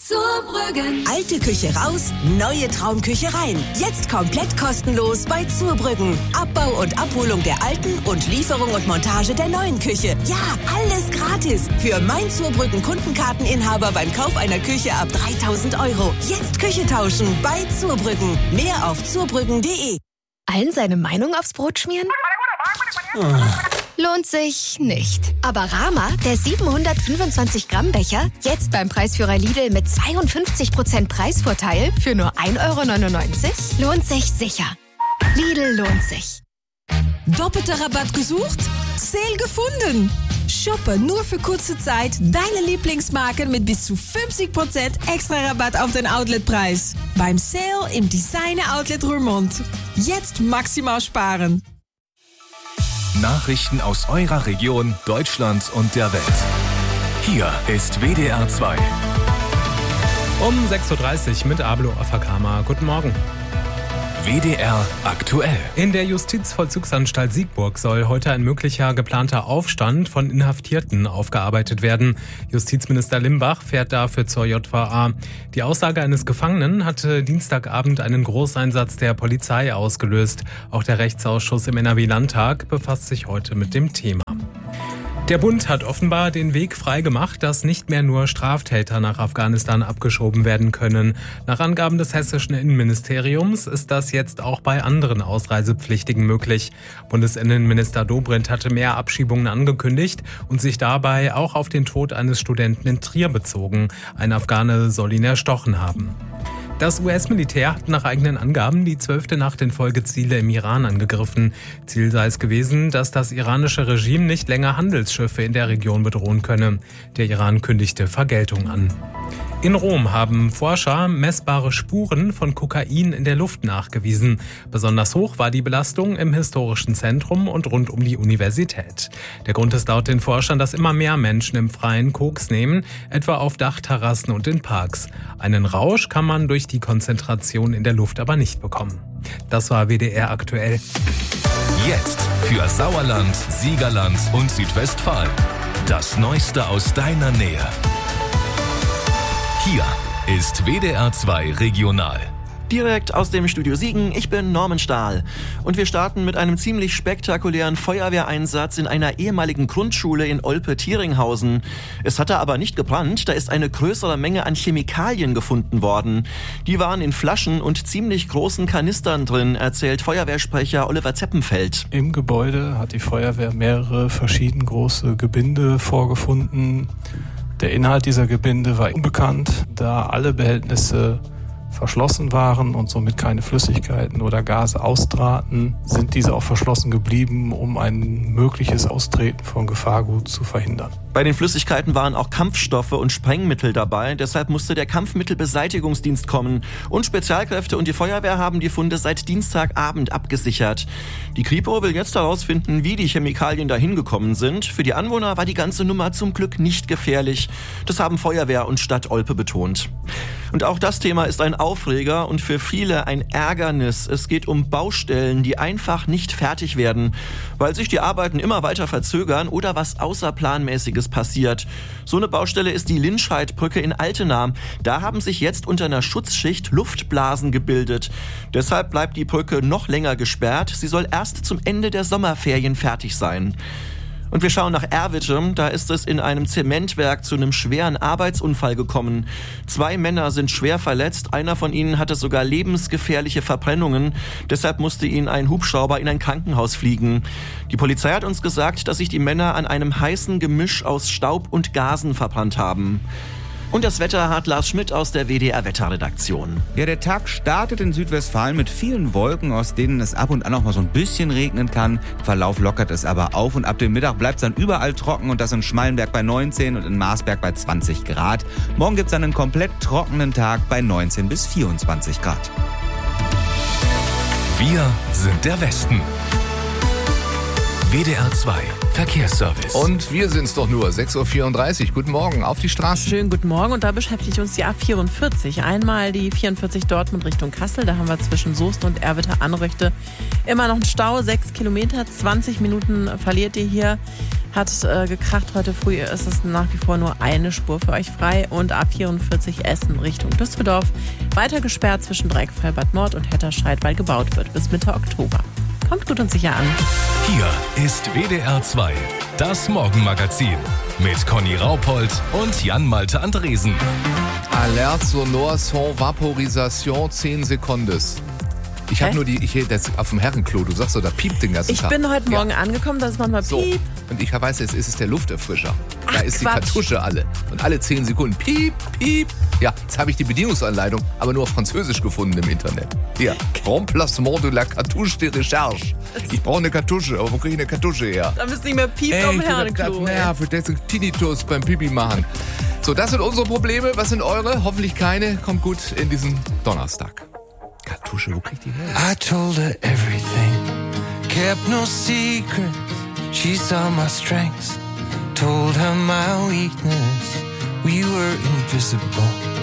Zurbrüggen. Alte Küche raus, neue Traumküche rein. Jetzt komplett kostenlos bei Zurbrüggen. Abbau und Abholung der alten und Lieferung und Montage der neuen Küche. Ja, alles gratis. Für mein Zurbrüggen Kundenkarteninhaber beim Kauf einer Küche ab 3.000 €. Jetzt Küche tauschen bei Zurbrüggen. Mehr auf zurbrüggen.de. Allen seine Meinung aufs Brot schmieren? Lohnt sich nicht. Aber Rama, der 725-Gramm-Becher, jetzt beim Preisführer Lidl mit 52% Preisvorteil für nur 1,99 €, lohnt sich sicher. Lidl lohnt sich. Doppelter Rabatt gesucht? Sale gefunden! Shoppe nur für kurze Zeit deine Lieblingsmarken mit bis zu 50% extra Rabatt auf den Outletpreis. Beim Sale im Designer Outlet Roermond. Jetzt maximal sparen. Nachrichten aus eurer Region, Deutschland und der Welt. Hier ist WDR 2. Um 6.30 Uhr mit Ablo Afakama. Guten Morgen. WDR aktuell. In der Justizvollzugsanstalt Siegburg soll heute ein möglicher geplanter Aufstand von Inhaftierten aufgearbeitet werden. Justizminister Limbach fährt dafür zur JVA. Die Aussage eines Gefangenen hatte Dienstagabend einen Großeinsatz der Polizei ausgelöst. Auch der Rechtsausschuss im NRW-Landtag befasst sich heute mit dem Thema. Der Bund hat offenbar den Weg freigemacht, dass nicht mehr nur Straftäter nach Afghanistan abgeschoben werden können. Nach Angaben des hessischen Innenministeriums ist das jetzt auch bei anderen Ausreisepflichtigen möglich. Bundesinnenminister Dobrindt hatte mehr Abschiebungen angekündigt und sich dabei auch auf den Tod eines Studenten in Trier bezogen. Ein Afghane soll ihn erstochen haben. Das US-Militär hat nach eigenen Angaben die 12. Nacht in Folge Ziele im Iran angegriffen. Ziel sei es gewesen, dass das iranische Regime nicht länger Handelsschiffe in der Region bedrohen könne. Der Iran kündigte Vergeltung an. In Rom haben Forscher messbare Spuren von Kokain in der Luft nachgewiesen. Besonders hoch war die Belastung im historischen Zentrum und rund um die Universität. Der Grund ist laut den Forschern, dass immer mehr Menschen im Freien Koks nehmen, etwa auf Dachterrassen und in Parks. Einen Rausch kann man durch die Konzentration in der Luft aber nicht bekommen. Das war WDR aktuell. Jetzt für Sauerland, Siegerland und Südwestfalen. Das Neueste aus deiner Nähe. Hier ist WDR 2 Regional. Direkt aus dem Studio Siegen, ich bin Norman Stahl. Und wir starten mit einem ziemlich spektakulären Feuerwehreinsatz in einer ehemaligen Grundschule in Olpe-Thieringhausen. Es hatte aber nicht gebrannt, da ist eine größere Menge an Chemikalien gefunden worden. Die waren in Flaschen und ziemlich großen Kanistern drin, erzählt Feuerwehrsprecher Oliver Zeppenfeld. Im Gebäude hat die Feuerwehr mehrere verschieden große Gebinde vorgefunden. Der Inhalt dieser Gebinde war unbekannt, da alle Behältnisse verschlossen waren und somit keine Flüssigkeiten oder Gase austraten, sind diese auch verschlossen geblieben, um ein mögliches Austreten von Gefahrgut zu verhindern. Bei den Flüssigkeiten waren auch Kampfstoffe und Sprengmittel dabei, deshalb musste der Kampfmittelbeseitigungsdienst kommen und Spezialkräfte und die Feuerwehr haben die Funde seit Dienstagabend abgesichert. Die Kripo will jetzt herausfinden, wie die Chemikalien dahin gekommen sind. Für die Anwohner war die ganze Nummer zum Glück nicht gefährlich. Das haben Feuerwehr und Stadt Olpe betont. Und auch das Thema ist ein Aufreger und für viele ein Ärgernis. Es geht um Baustellen, die einfach nicht fertig werden, weil sich die Arbeiten immer weiter verzögern oder was Außerplanmäßiges passiert. So eine Baustelle ist die Linscheidbrücke in Altena. Da haben sich jetzt unter einer Schutzschicht Luftblasen gebildet. Deshalb bleibt die Brücke noch länger gesperrt. Sie soll erst zum Ende der Sommerferien fertig sein. Und wir schauen nach Erwitte, da ist es in einem Zementwerk zu einem schweren Arbeitsunfall gekommen. 2 Männer sind schwer verletzt, einer von ihnen hatte sogar lebensgefährliche Verbrennungen. Deshalb musste ihnen ein Hubschrauber in ein Krankenhaus fliegen. Die Polizei hat uns gesagt, dass sich die Männer an einem heißen Gemisch aus Staub und Gasen verbrannt haben. Und das Wetter hat Lars Schmidt aus der WDR-Wetterredaktion. Ja, der Tag startet in Südwestfalen mit vielen Wolken, aus denen es ab und an auch mal so ein bisschen regnen kann. Im Verlauf lockert es aber auf und ab dem Mittag bleibt es dann überall trocken und das in Schmallenberg bei 19 und in Marsberg bei 20 Grad. Morgen gibt es dann einen komplett trockenen Tag bei 19 bis 24 Grad. Wir sind der Westen. WDR 2 Verkehrsservice. Und wir sind's doch nur, 6.34 Uhr. Guten Morgen, auf die Straße. Schönen guten Morgen und da beschäftigt uns die A44. Einmal die 44 Dortmund Richtung Kassel. Da haben wir zwischen Soest und Erwitter-Anröchte immer noch einen Stau, 6 Kilometer, 20 Minuten verliert ihr hier. Hat gekracht heute früh, ist es nach wie vor nur eine Spur für euch frei. Und A44 Essen Richtung Düsseldorf weiter gesperrt zwischen Dreieckfeld-Bad Nord und Hetterscheid, weil gebaut wird bis Mitte Oktober. Kommt gut und sicher an. Hier ist WDR 2, das Morgenmagazin mit Conny Raupold und Jan-Malte Andresen. Alert sonore sans vaporisation 10 Sekundes. Ich habe nur das auf dem Herrenklo, du sagst so, da piept den ganzen Tag. Ich bin heute Morgen angekommen, dass es manchmal piep. So. Und ich weiß, jetzt ist es der Lufterfrischer. Da ist die Quatsch. Kartusche alle. Und alle 10 Sekunden piep, piep. Ja, jetzt habe ich die Bedienungsanleitung, aber nur auf Französisch gefunden im Internet. Hier, Remplacement de la Cartouche de Recherche. Ich brauche eine Kartusche, aber wo kriege ich eine Kartusche her? Da bist du nicht mehr piept auf dem Herrenklo. Ja, für diesen Tinnitus beim Pipi machen. So, das sind unsere Probleme. Was sind eure? Hoffentlich keine. Kommt gut in diesen Donnerstag. Kartusche, wo kriegt die her? I told her everything, kept no secret. She saw my strengths, told her my weakness. We were invisible.